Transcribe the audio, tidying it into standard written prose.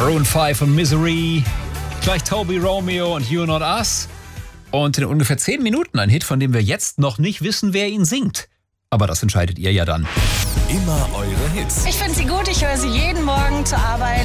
Maroon 5 und Misery. Gleich Toby Romeo und You Not Us. Und in ungefähr 10 Minuten ein Hit, von dem wir jetzt noch nicht wissen, wer ihn singt. Aber das entscheidet ihr ja dann. Immer eure Hits. Ich finde sie gut, ich höre sie jeden Morgen zur Arbeit.